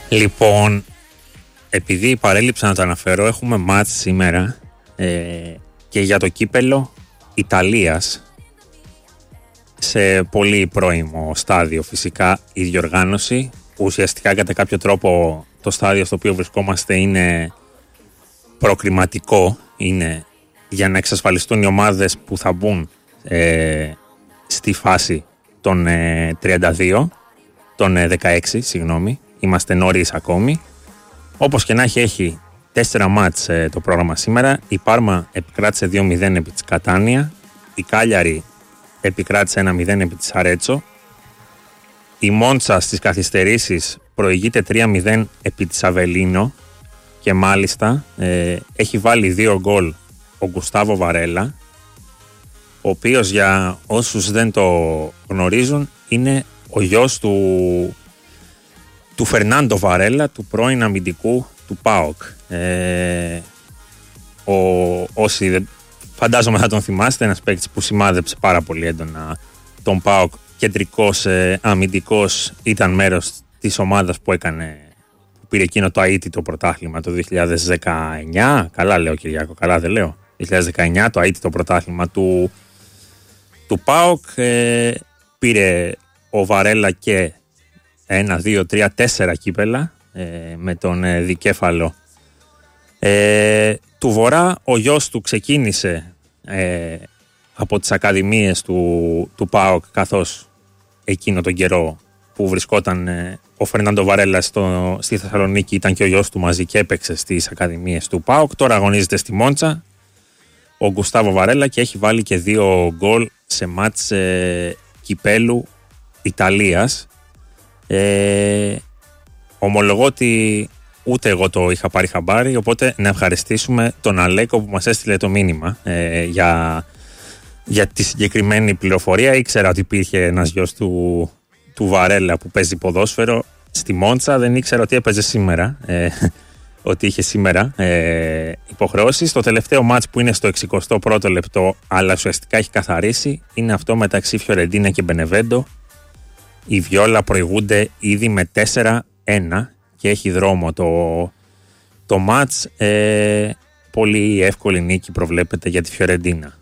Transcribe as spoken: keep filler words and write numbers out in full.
Λοιπόν, επειδή παρέλειψα να το αναφέρω, έχουμε μάτς σήμερα ε, και για το κύπελο Ιταλίας, σε πολύ πρώιμο στάδιο φυσικά η διοργάνωση. Ουσιαστικά κατά κάποιο τρόπο το στάδιο στο οποίο βρισκόμαστε είναι προκριματικό, είναι για να εξασφαλιστούν οι ομάδες που θα μπουν ε, στη φάση των ε, τριάντα δύο, των ε, δεκαέξι, συγγνώμη, είμαστε νωρίς ακόμη. Όπως και να έχει, έχει τέσσερα μάτς ε, το πρόγραμμα σήμερα. Η Πάρμα επικράτησε δύο μηδέν επί της Κατάνια, η Κάλιαρη επικράτησε ένα μηδέν επί της Αρέτσο, η Μόντσα στις καθυστερήσεις προηγείται τρία μηδέν επί της Αβελίνο και μάλιστα ε, έχει βάλει δύο γκολ ο Γκουστάβο Βαρέλα, ο οποίος, για όσους δεν το γνωρίζουν, είναι ο γιος του, του Φερνάντο Βαρέλα, του πρώην αμυντικού του ΠΑΟΚ. Ε, ο, όσοι φαντάζομαι θα τον θυμάστε, ένας παίκτης που σημάδεψε πάρα πολύ έντονα τον ΠΑΟΚ, κεντρικός ε, αμυντικός, ήταν μέρος της ομάδας που έκανε, που πήρε εκείνο το αίτητο πρωτάθλημα το δύο χιλιάδες δεκαεννιά. Καλά λέω, Κυριάκο, καλά δεν λέω? δύο χιλιάδες δεκαεννιά το αίτητο πρωτάθλημα του, του ΠΑΟΚ. Ε, πήρε ο Βαρέλα και ένα, δύο, τρία, τέσσερα κύπελα ε, με τον ε, δικέφαλο ε, του Βορρά. Ο γιος του ξεκίνησε ε, από τις ακαδημίες του, του ΠΑΟΚ, καθώς εκείνο τον καιρό που βρισκόταν ε, ο Φερνάντο Βαρέλα στο, στη Θεσσαλονίκη ήταν και ο γιος του μαζί και έπαιξε στις ακαδημίες του ΠΑΟΚ. Τώρα αγωνίζεται στη Μόντσα ο Γκουστάβο Βαρέλα και έχει βάλει και δύο γκολ σε μάτς ε, κυπέλου Ιταλίας. Ε, ομολογώ ότι ούτε εγώ το είχα πάρει χαμπάρι, οπότε να ευχαριστήσουμε τον Αλέκο που μας έστειλε το μήνυμα ε, για, για τη συγκεκριμένη πληροφορία. Ήξερα ότι υπήρχε ένας γιος του, του Βαρέλα που παίζει ποδόσφαιρο στη Μόντσα, δεν ήξερα ότι έπαιζε σήμερα, ε, ότι είχε σήμερα ε, υποχρεώσεις. Το τελευταίο μάτς που είναι στο εξηκοστό πρώτο λεπτό, αλλά ουσιαστικά έχει καθαρίσει, είναι αυτό μεταξύ Φιωρεντίνα και Μπενεβέντο. Οι Βιόλα προηγούνται ήδη με τέσσερα ένα και έχει δρόμο το, το μάτς. Ε, πολύ εύκολη νίκη προβλέπεται για τη Φιωρεντίνα.